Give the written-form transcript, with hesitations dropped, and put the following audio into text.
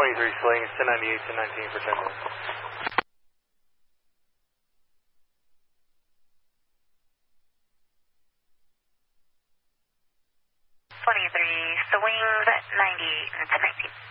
slings, 1098, 1019 for 10 minutes. 23, swings, 98 and 1019.